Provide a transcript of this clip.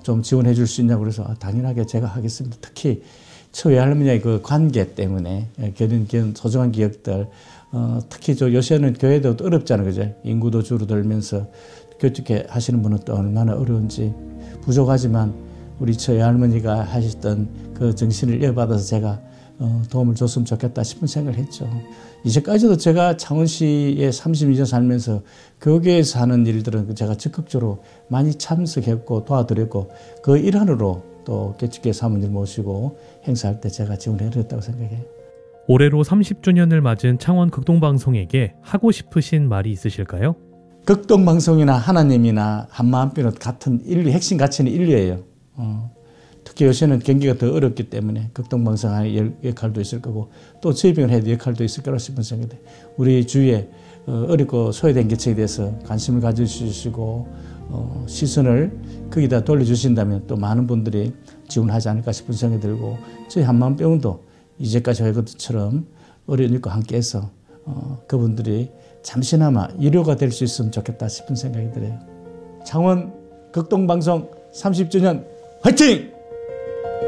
좀 지원해 줄 수 있냐고 그래서 당연하게 제가 하겠습니다. 특히 처외할머니의 그 관계 때문에 견인 소중한 기억들, 특히 요새는 교회도 어렵잖아요. 그죠? 인구도 줄어들면서 교축회 하시는 분은 또 얼마나 어려운지 부족하지만 우리 처외할머니가 하셨던 그 정신을 이어받아서 제가 도움을 줬으면 좋겠다 싶은 생각을 했죠. 이제까지도 제가 창원시에 32년 살면서 교계에서 하는 일들은 제가 적극적으로 많이 참석했고 도와드렸고 그 일환으로 또 교축회 사모님 모시고 행사할 때 제가 지원해드렸다고 생각해요. 올해로 30주년을 맞은 창원 극동방송에게 하고 싶으신 말이 있으실까요? 극동방송이나 하나님이나 한마음뼈는 같은 인류, 핵심 가치는 인류예요. 특히 요새는 경기가 더 어렵기 때문에 극동방송의 역할도 있을 거고 또 저희병을 해도 역할도 있을 거라고 싶은 생각이 돼요. 우리 주위에 어렵고 소외된 계층에 대해서 관심을 가져주시고 시선을 거기다 돌려주신다면 또 많은 분들이 지원하지 않을까 싶은 생각이 들고 저희 한마음병원도 이제까지 한 것처럼 어려운 일과 함께해서 그분들이 잠시나마 위로가 될 수 있으면 좋겠다 싶은 생각이 들어요. 창원 극동방송 30주년 화이팅!